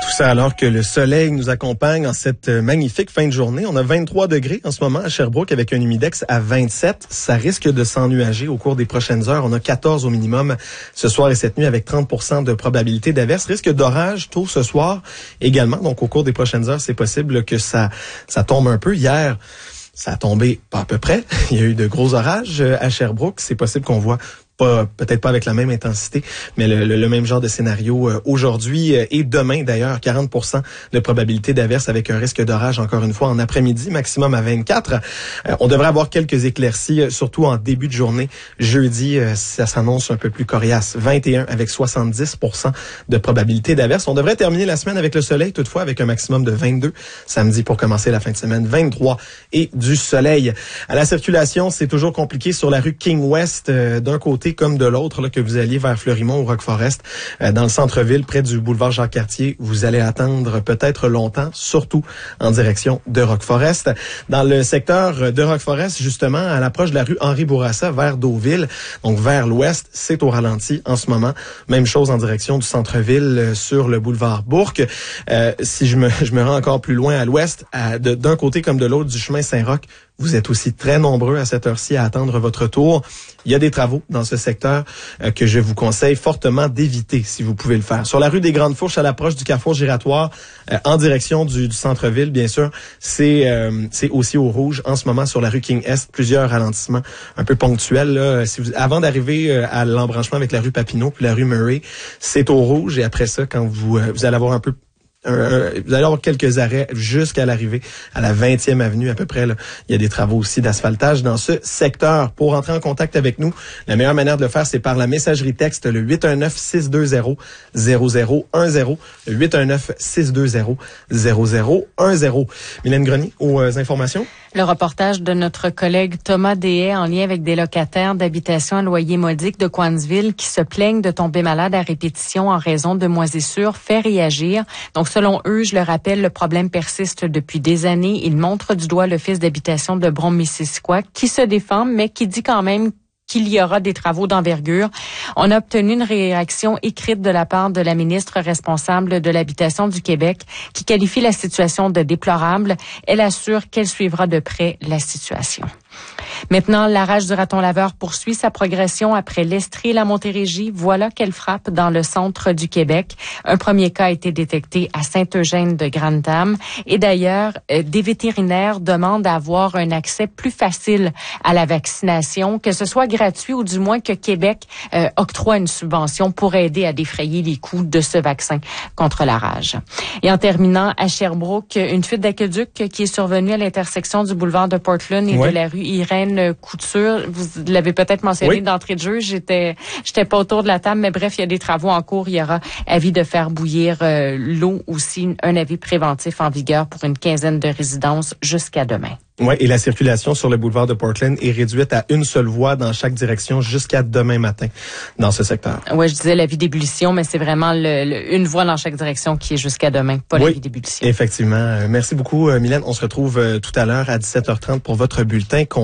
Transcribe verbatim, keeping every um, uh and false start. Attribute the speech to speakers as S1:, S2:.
S1: Tout ça alors que le soleil nous accompagne en cette magnifique fin de journée. On a vingt-trois degrés en ce moment à Sherbrooke avec un humidex à vingt-sept. Ça risque de s'ennuager au cours des prochaines heures. On a quatorze au minimum ce soir et cette nuit avec trente pour cent de probabilité d'averse. Risque d'orage tôt ce soir également. Donc au cours des prochaines heures, c'est possible que ça, ça tombe un peu. Hier, ça a tombé pas à peu près. Il y a eu de gros orages à Sherbrooke. C'est possible qu'on voit Pas, peut-être pas avec la même intensité, mais le, le, le même genre de scénario euh, aujourd'hui euh, et demain d'ailleurs, quarante pour cent de probabilité d'averse avec un risque d'orage encore une fois en après-midi, maximum à vingt-quatre. Euh, on devrait avoir quelques éclaircies, euh, surtout en début de journée. Jeudi, euh, ça s'annonce un peu plus coriace. vingt et un avec soixante-dix pour cent de probabilité d'averse. On devrait terminer la semaine avec le soleil, toutefois avec un maximum de vingt-deux. Samedi pour commencer la fin de semaine, vingt-trois et du soleil. À la circulation, c'est toujours compliqué sur la rue King West, euh, d'un côté comme de l'autre, là, que vous alliez vers Fleurimont ou Rock-Forest, euh, dans le centre-ville, près du boulevard Jacques-Cartier, vous allez attendre peut-être longtemps, surtout en direction de Rock-Forest. Dans le secteur de Rock-Forest, justement, à l'approche de la rue Henri-Bourassa, vers Deauville, donc vers l'ouest, c'est au ralenti en ce moment. Même chose en direction du centre-ville, euh, sur le boulevard Bourque. Euh, si je me, je me rends encore plus loin à l'ouest, à, de, d'un côté comme de l'autre du chemin Saint-Roch, vous êtes aussi très nombreux à cette heure-ci à attendre votre tour. Il y a des travaux dans ce secteur euh, que je vous conseille fortement d'éviter si vous pouvez le faire. Sur la rue des Grandes Fourches, à l'approche du carrefour giratoire, euh, en direction du, du centre-ville, bien sûr, c'est euh, c'est aussi au rouge. En ce moment, sur la rue King Est, plusieurs ralentissements un peu ponctuels. Là. Si vous, avant d'arriver euh, à l'embranchement avec la rue Papineau puis la rue Murray, c'est au rouge. Et après ça, quand vous, euh, vous allez avoir un peu Un, un, vous allez avoir quelques arrêts jusqu'à l'arrivée à la vingtième avenue à peu près. Là. Il y a des travaux aussi d'asphaltage dans ce secteur. Pour entrer en contact avec nous, la meilleure manière de le faire, c'est par la messagerie texte, le huit un neuf, six deux zéro, zéro zéro un zéro, le huit un neuf, six deux zéro, zéro zéro un zéro. Mylène Grenier, aux euh, informations.
S2: Le reportage de notre collègue Thomas Deshaies en lien avec des locataires d'habitation à loyer modique de Coansville qui se plaignent de tomber malades à répétition en raison de moisissures fait réagir. Donc, selon eux, je le rappelle, le problème persiste depuis des années. Ils montrent du doigt l'Office d'habitation de Brome-Missisquoi qui se défend, mais qui dit quand même qu'il y aura des travaux d'envergure. On a obtenu une réaction écrite de la part de la ministre responsable de l'Habitation du Québec qui qualifie la situation de déplorable. Elle assure qu'elle suivra de près la situation. Maintenant, la rage du raton laveur poursuit sa progression après l'Estrie et la Montérégie. Voilà qu'elle frappe dans le centre du Québec. Un premier cas a été détecté à Saint-Eugène-de-Grantham. Et d'ailleurs, euh, des vétérinaires demandent à avoir un accès plus facile à la vaccination, que ce soit gratuit ou du moins que Québec euh, octroie une subvention pour aider à défrayer les coûts de ce vaccin contre la rage. Et en terminant, à Sherbrooke, une fuite d'aqueduc qui est survenue à l'intersection du boulevard de Portland et ouais. de la rue Irène Couture. Vous l'avez peut-être mentionné oui. d'entrée de jeu. J'étais, j'étais pas autour de la table, mais bref, il y a des travaux en cours. Il y aura avis de faire bouillir euh, l'eau aussi, un avis préventif en vigueur pour une quinzaine de résidences jusqu'à demain.
S1: Oui, et la circulation sur le boulevard de Portland est réduite à une seule voie dans chaque direction jusqu'à demain matin dans ce secteur.
S2: Oui, je disais l'avis d'ébullition, mais c'est vraiment le, le, une voie dans chaque direction qui est jusqu'à demain, pas
S1: oui,
S2: l'avis d'ébullition.
S1: Effectivement. Merci beaucoup, Mylène. On se retrouve tout à l'heure à dix-sept heures trente pour votre bulletin.